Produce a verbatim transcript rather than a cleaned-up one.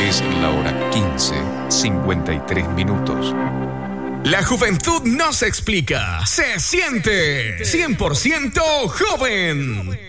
Es la hora quince, cincuenta y tres minutos. La juventud no se explica, se siente. cien por ciento joven.